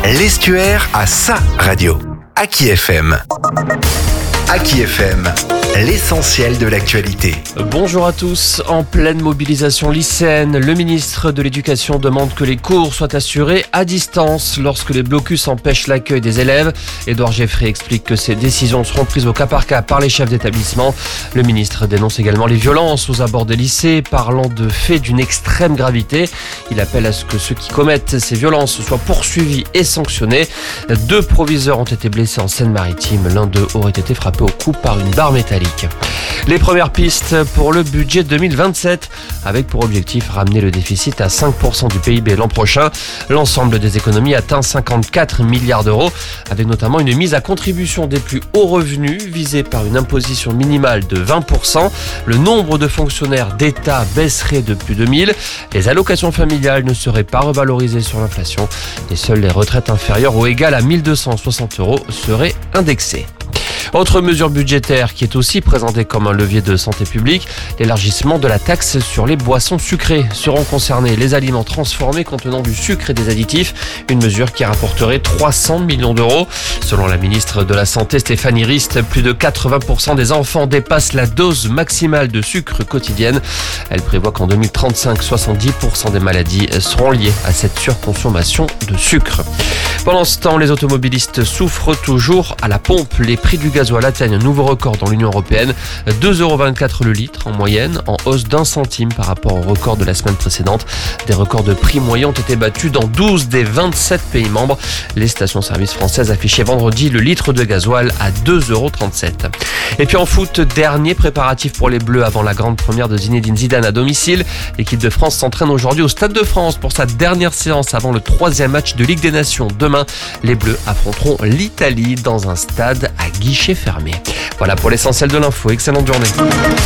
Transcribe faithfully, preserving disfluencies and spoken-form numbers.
L'Estuaire a sa radio. Aki F M. Aki F M, l'essentiel de l'actualité. Bonjour à tous. En pleine mobilisation lycéenne, le ministre de l'Éducation demande que les cours soient assurés à distance lorsque les blocus empêchent l'accueil des élèves. Édouard Geffray explique que ces décisions seront prises au cas par cas par les chefs d'établissement. Le ministre dénonce également les violences aux abords des lycées, parlant de faits d'une extrême gravité. Il appelle à ce que ceux qui commettent ces violences soient poursuivis et sanctionnés. Deux proviseurs ont été blessés en Seine-Maritime. L'un d'eux aurait été frappé au cou par une barre métallique. Les premières pistes pour le budget deux mille vingt-sept, avec pour objectif ramener le déficit à cinq pour cent du P I B l'an prochain. L'ensemble des économies atteint cinquante-quatre milliards d'euros, avec notamment une mise à contribution des plus hauts revenus, visée par une imposition minimale de vingt pour cent. Le nombre de fonctionnaires d'État baisserait de plus de mille. Les allocations familiales ne seraient pas revalorisées sur l'inflation. Et seules les retraites inférieures ou égales à mille deux cent soixante euros seraient indexées. Autre mesure budgétaire qui est aussi présentée comme un levier de santé publique, l'élargissement de la taxe sur les boissons sucrées. Seront concernés les aliments transformés contenant du sucre et des additifs, une mesure qui rapporterait trois cents millions d'euros. Selon la ministre de la Santé Stéphanie Rist, plus de quatre-vingts pour cent des enfants dépassent la dose maximale de sucre quotidienne. Elle prévoit qu'en deux mille trente-cinq, soixante-dix pour cent des maladies seront liées à cette surconsommation de sucre. Pendant ce temps, les automobilistes souffrent toujours à la pompe. Les prix du gasoil atteignent un nouveau record dans l'Union européenne, deux euros vingt-quatre le litre en moyenne, en hausse d'un centime par rapport au record de la semaine précédente. Des records de prix moyens ont été battus dans douze des vingt-sept pays membres. Les stations-service françaises affichaient vendredi le litre de gasoil à deux euros trente-sept. Et puis en foot, dernier préparatif pour les Bleus avant la grande première de Zinedine Zidane à domicile. L'équipe de France s'entraîne aujourd'hui au Stade de France pour sa dernière séance avant le troisième match de Ligue des Nations. Demain, les Bleus affronteront l'Italie dans un stade à guichet fermé. Voilà pour l'essentiel de l'info. Excellente journée.